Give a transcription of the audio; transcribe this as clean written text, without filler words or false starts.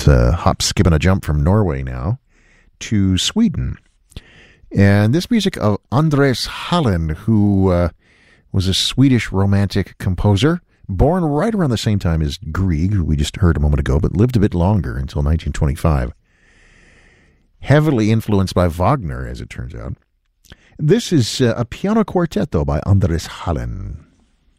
Let's hop, skip, and a jump from Norway now to Sweden. And this music of Andres Hallén, who was a Swedish romantic composer, born right around the same time as Grieg, who we just heard a moment ago, but lived a bit longer until 1925. Heavily influenced by Wagner, as it turns out. This is a piano quartet, though, by Andres Hallén.